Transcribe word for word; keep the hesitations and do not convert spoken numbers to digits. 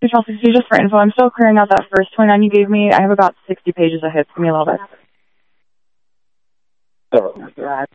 Control sixty, just for info, I'm still clearing out that first twenty-nine you gave me. I have about sixty pages of hits. Give me a little bit. Oh, God.